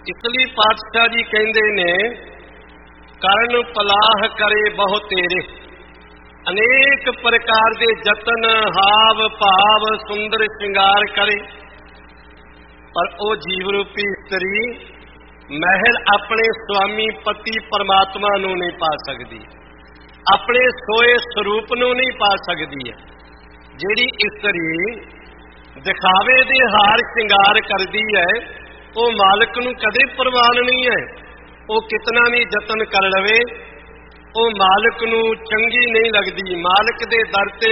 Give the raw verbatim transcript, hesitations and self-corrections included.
इसलिए पातशाह जी कहते ने करण पलाह करे बहु तेरे, अनेक प्रकार के जतन हाव भाव सुंदर श्रृंगार करे, पर वो जीव रूपी स्त्री महल अपने स्वामी पति परमात्मा नूं नहीं पा सकती, अपने सोए स्वरूप नूं नहीं पा सकती है। जिहड़ी स्त्री दिखावे दे हार श्रृंगार करती है वो मालिक नूं कदे प्रवान नहीं है। वो कितना भी जतन कर लवे वो मालिक नूं चंगी नहीं लगती। मालिक दे दर ते